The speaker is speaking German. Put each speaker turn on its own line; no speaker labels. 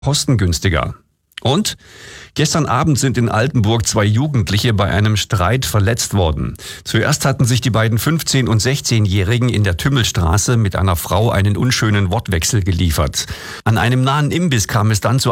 kostengünstiger. Und gestern Abend sind in Altenburg 2 Jugendliche bei einem Streit verletzt worden. Zuerst hatten sich die beiden 15- und 16-Jährigen in der Tümmelstraße mit einer Frau einen unschönen Wortwechsel geliefert. An einem nahen Imbiss kam es dann zu